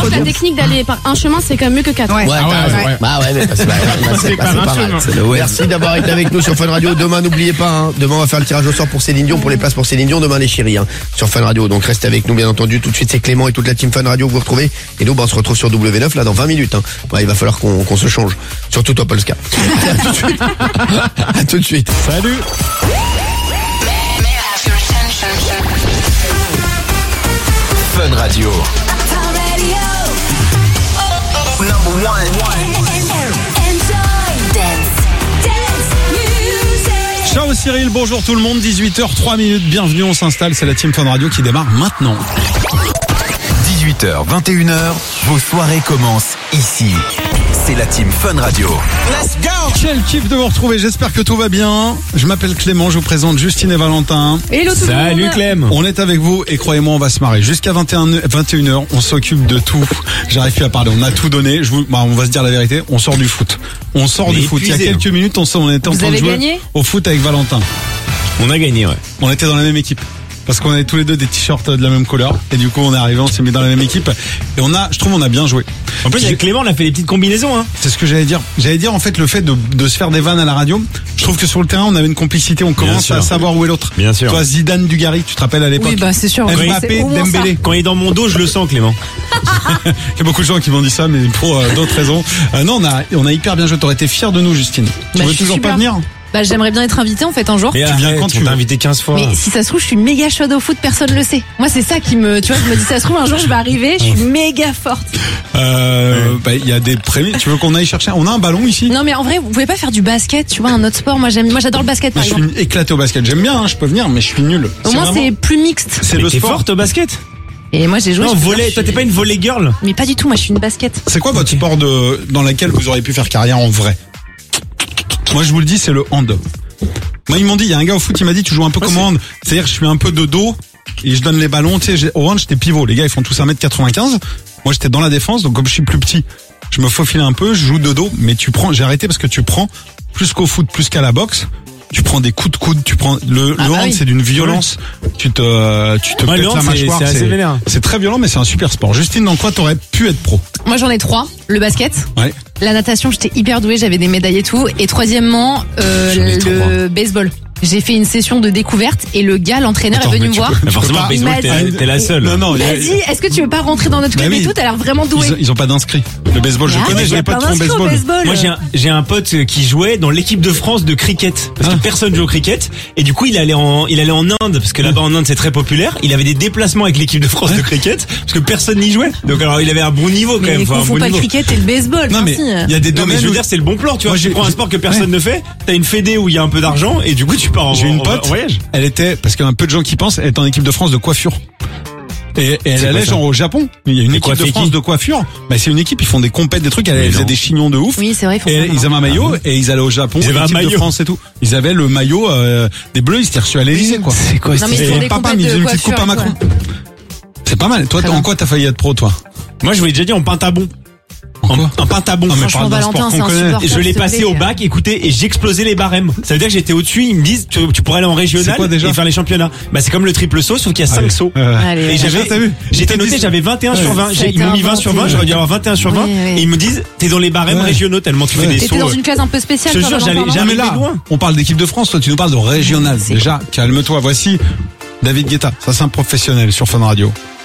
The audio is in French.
que la technique d'aller par un chemin, c'est quand même mieux que 4. Ouais, Ouais, t'as raison. ouais. Bah ouais, mais c'est pas mal. Merci d'avoir été avec nous sur Fun Radio. Demain, n'oubliez pas, hein, demain on va faire le tirage au sort pour Céline Dion, pour les places pour Céline Dion. Demain les chéris, hein, sur Fun Radio. Donc restez avec nous, bien entendu. Tout de suite, c'est Clément et toute la team Fun Radio que vous retrouvez. Et nous, on se retrouve sur W9 là dans 20 minutes. Hein. Ouais, il va falloir qu'on se change. Surtout toi, Polska. À tout de suite. À tout de suite. Salut. Fun Radio. Ciao Cyril, bonjour tout le monde, 18h03, bienvenue, on s'installe, c'est la Team Fun Radio qui démarre maintenant. 18h, 21h, vos soirées commencent ici. C'est la Team Fun Radio. Let's go! Quel kiff de vous retrouver, j'espère que tout va bien. Je m'appelle Clément, je vous présente Justine et Valentin. Hello tout le monde. Salut Clem. On est avec vous et croyez-moi, on va se marrer. Jusqu'à 21h, on s'occupe de tout. J'arrive plus à parler, on a tout donné. On va se dire la vérité, on sort du foot. On sort du foot. Il y a quelques minutes, on était en train de jouer au foot avec Valentin. On a gagné, ouais. On était dans la même équipe. Parce qu'on avait tous les deux des t-shirts de la même couleur. Et du coup, on est arrivé, on s'est mis dans la même équipe. Et je trouve, on a bien joué. En plus, avec Clément, on a fait des petites combinaisons, hein. C'est ce que j'allais dire. J'allais dire, en fait, le fait de se faire des vannes à la radio. Je trouve que sur le terrain, on avait une complicité. On commence à savoir où est l'autre. Bien sûr. Toi, Zidane, Dugarry, tu te rappelles à l'époque? Oui, bah, c'est sûr. Mbappé, Dembélé. Quand il est dans mon dos, je le sens, Clément. Il y a beaucoup de gens qui m'ont dit ça, mais pour d'autres raisons. Non, on a hyper bien joué. T'aurais été fier de nous, Justine. Tu veux toujours pas venir? Bah, j'aimerais bien être invitée en fait un jour. Et tu viens quand tu t'as invité 15 fois. Mais si ça se trouve, je suis méga chaude au foot, personne le sait. Moi, c'est ça qui me, tu vois, je me dis, ça se trouve, un jour, je vais arriver, je suis méga forte. Il y a des prémices. Tu veux qu'on aille chercher? On a un ballon ici? Non, mais en vrai, vous pouvez pas faire du basket, tu vois, un autre sport. Moi, j'adore le basket, par Je exemple. suis éclaté au basket. J'aime bien, hein, je peux venir, mais je suis nul. Au moins, c'est plus mixte. C'est Mais le t'es sport. forte au basket? Et moi, j'ai joué. Non, je peux volley. dire, Toi, t'es pas une volley girl? Mais pas du tout, moi, je suis une basket. C'est quoi votre sport dans lequel vous auriez pu faire carrière en vrai? Moi, je vous le dis, c'est le hand. Moi, ils m'ont dit, il y a un gars au foot, il m'a dit, tu joues un peu comme au hand. C'est-à-dire, je suis un peu de dos et je donne les ballons. Tu sais, au hand, j'étais pivot. Les gars, ils font tous 1m95. Moi, j'étais dans la défense, donc comme je suis plus petit, je me faufile un peu, je joue de dos, mais j'ai arrêté parce que tu prends plus qu'au foot, plus qu'à la boxe. Tu prends des coups de coude, tu prends le hand, c'est d'une violence. Tu te pètes la mâchoire. C'est assez vénère. C'est très violent, mais c'est un super sport. Justine, dans quoi t'aurais pu être pro? Moi, j'en ai 3. Le basket. Ouais. La natation, j'étais hyper douée, j'avais des médailles et tout. Et troisièmement, le baseball. J'ai fait une session de découverte et le gars, l'entraîneur, est venu me voir. Mais forcément, Il m'a baseball, dit- t'es la seule. Non, Il m'a dit, est-ce que tu veux pas rentrer dans notre club et tout? T'as l'air vraiment doué. Ils ont pas d'inscrits. Le baseball, je connais, je n'ai pas de fond baseball. Moi, j'ai un pote qui jouait dans l'équipe de France de cricket. Parce que personne joue au cricket. Et du coup, il allait en Inde. Parce que là-bas, en Inde, c'est très populaire. Il avait des déplacements avec l'équipe de France de cricket. Parce que personne n'y jouait. Donc, alors, il avait un bon niveau, quand même. Mais Enfin, un confonds bon pas le niveau. cricket et le baseball. Non, mais il y a des Non, mais domaines je veux où dire, c'est le bon plan, tu vois. Moi, Tu prends un sport que personne ne fait. T'as une fédé où il y a un peu d'argent. Et du coup, tu pars en j'ai une pote, voyage. elle était, parce qu'il y a un peu de gens qui pensent, elle est en équipe de France de coiffure. Et elle allait genre au Japon. Il y a une équipe de France de coiffure. Bah, c'est une équipe, ils font des compètes, des trucs, elle faisait des chignons de ouf. Oui, c'est vrai, ils font Et ça, ils avaient un maillot, et ils allaient au Japon, Ils avaient un équipe de maillot. France et tout. Ils avaient le maillot, des Bleus, ils s'étaient reçus à l'Élysée, quoi. C'est quoi, Non, mais ils font Et des papa, compètes il faisait de une petite coupe à coiffure, Macron. C'est pas mal. Toi, Très en bien. quoi t'as failli être pro, toi? Moi, je vous l'ai déjà dit en pentabon. En pentabon. Non, mais Franchement, parle d'un sport Valentin, qu'on c'est connaît. insupportable. Je l'ai s'il te passé plaît. au bac, écoutez, et j'ai explosé les barèmes. Ça veut dire que j'étais au-dessus, ils me disent, tu pourrais aller en C'est régional quoi déjà et faire les championnats. Bah, c'est comme le triple saut, sauf qu'il y a 5 sauts. Allez, Et ouais. t'as vu? j'étais noté, j'avais 21 sur 20. Ça a Ils m'ont été mis 20 sur 20, inventé. j'aurais dû avoir 21 sur 20. Oui, oui. Et ils me disent, t'es dans les barèmes Ouais. régionaux tellement tu fais des T'étais sauts. dans une classe un peu spéciale. Je te toi, jure, Valentin, non j'allais Mais là, loin. on parle d'équipe de France, toi tu nous parles de régional. C'est Déjà, calme-toi. Voici David Guetta, ça c'est un professionnel sur Fun Radio.